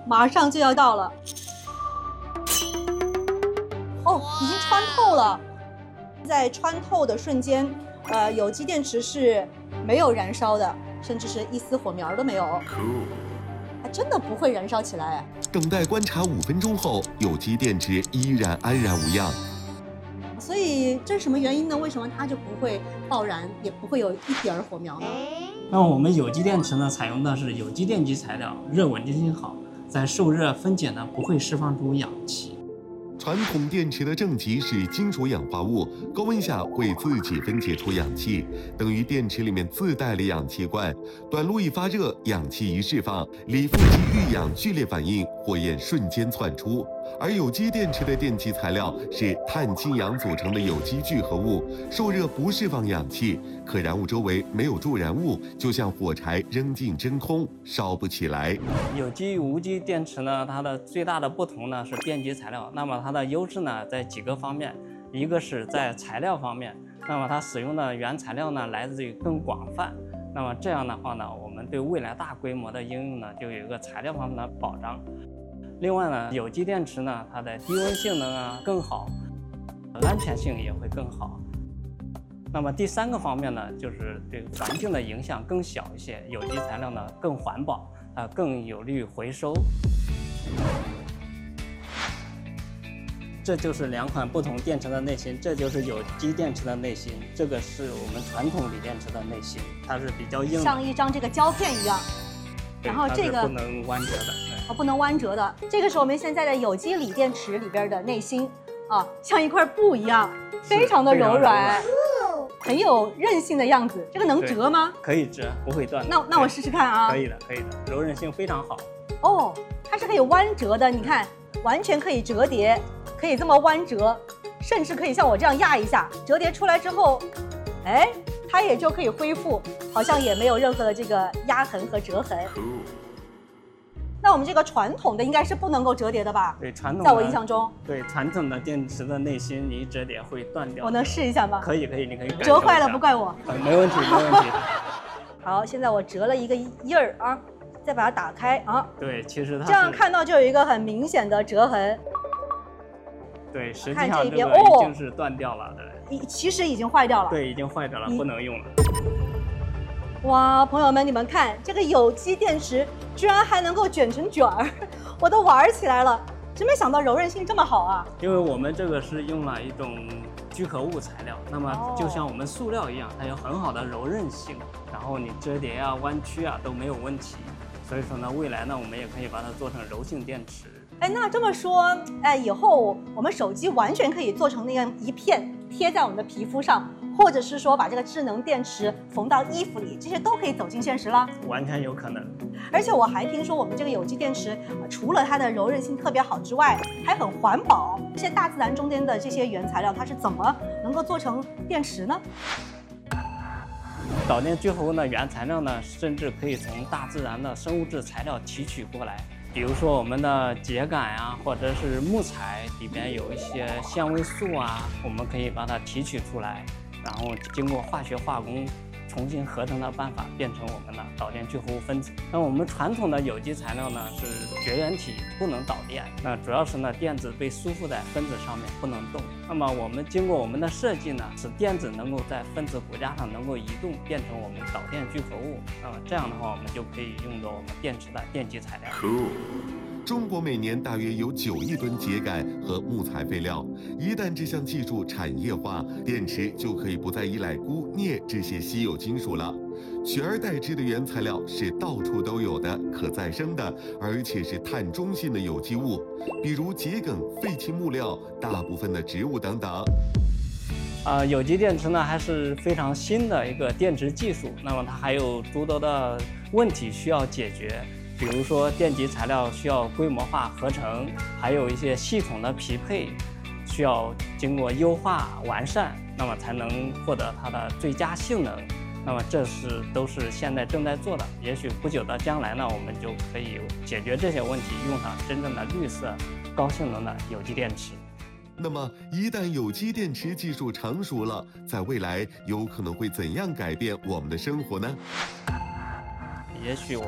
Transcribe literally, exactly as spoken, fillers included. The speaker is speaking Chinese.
马上就要到了。哦，已经穿透了。在穿透的瞬间，呃，有机电池是没有燃烧的，甚至是一丝火苗都没有。还真的不会燃烧起来。 等待观察五分钟后，有机电池依然安然无恙。 所以这是什么原因呢？为什么它就不会爆燃，也不会有一点儿火苗呢？ 那我们有机电池呢，采用的是有机电极材料，热稳定性好，在受热分解呢不会释放出氧气。 传统电池的正极是金属氧化物，高温下会自己分解出氧气，等于电池里面自带了氧气罐。短路一发热，氧气一释放，锂负极遇氧剧烈反应，火焰瞬间窜出。而有机电池的电极材料是碳氢氧组成的有机聚合物，受热不释放氧气，可燃物周围没有助燃物，就像火柴扔进真空，烧不起来。 有机与无机电池呢，它的最大的不同呢是电极材料。那么它的优势呢在几个方面，一个是在材料方面，那么它使用的原材料呢来自于更广泛。那么这样的话呢，我们对未来大规模的应用呢就有一个材料方面的保障。另外呢，有机电池呢，它的低温性能啊更好，安全性也会更好。那么第三个方面呢，就是对环境的影响更小一些，有机材料呢更环保，啊更有利于回收。这就是两款不同电池的内芯，这就是有机电池的内芯，这个是我们传统锂电池的内芯，它是比较硬的， 像一张这个胶片一样。然后这个不能弯折的， 哦，不能弯折的。这个是我们现在的有机锂电池里边的内芯啊，像一块布一样，非常的柔软，很有韧性的样子。这个能折吗？ 可以折，不会断。 那那我试试看啊。 可以的，可以的，柔韧性非常好。 哦，它是可以弯折的，你看，完全可以折叠，可以这么弯折，甚至可以像我这样压一下，折叠出来之后，哎，它也就可以恢复，好像也没有任何的这个压痕和折痕。那我们这个传统的应该是不能够折叠的吧？ 对，传统的， 在我印象中， 对传统的电池的内芯，你一折叠会断掉。 我能试一下吗？ 可以，可以，你可以感受一下。 折坏了不怪我。 呃没问题，没问题。 好，现在我折了一个印儿啊，再把它打开啊。 对，其实它这样看到就有一个很明显的折痕。 对，实际上这个已经是断掉了的。 哦，其实已经坏掉了。 对，已经坏掉了，不能用了。 哇，朋友们，你们看这个有机电池居然还能够卷成卷儿，我都玩起来了，真没想到柔韧性这么好啊！ 因为我们这个是用了一种聚合物材料，那么就像我们塑料一样，它有很好的柔韧性，然后你折叠啊、弯曲啊都没有问题。所以说呢，未来呢，我们也可以把它做成柔性电池。 哎，那这么说，哎，以后我们手机完全可以做成那样一片贴在我们的皮肤上。或者是说把这个智能电池缝到衣服里，这些都可以走进现实了， 完全有可能。 而且我还听说我们这个有机电池，除了它的柔韧性特别好之外，还很环保。这些大自然中间的这些原材料，它是怎么能够做成电池呢？ 导电聚合物的原材料呢，甚至可以从大自然的生物质材料提取过来。比如说我们的秸秆啊，或者是木材里边有一些纤维素啊，我们可以把它提取出来。然后经过化学化工重新合成的办法，变成我们的导电聚合物分子。那我们传统的有机材料呢是绝缘体，不能导电。那主要是呢电子被束缚在分子上面，不能动。那么我们经过我们的设计呢，使电子能够在分子骨架上能够移动，变成我们导电聚合物。那么这样的话，我们就可以用到我们电池的电极材料。 中国每年大约有九亿吨秸秆和木材废料，一旦这项技术产业化，电池就可以不再依赖钴、镍这些稀有金属了，取而代之的原材料是到处都有的、可再生的，而且是碳中性的有机物，比如桔梗、废弃木料、大部分的植物等等。 呃，有机电池呢还是非常新的一个电池技术，那么它还有诸多的问题需要解决。比如说电极材料需要规模化合成，还有一些系统的匹配，需要经过优化完善，那么才能获得它的最佳性能。那么这是都是现在正在做的，也许不久的将来呢，我们就可以解决这些问题，用上真正的绿色、高性能的有机电池。 那么，一旦有机电池技术成熟了，在未来有可能会怎样改变我们的生活呢？ 也许我。